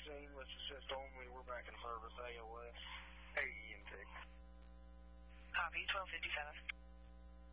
English assist only. We're back in service. AOS. AEM6. Copy, 1257.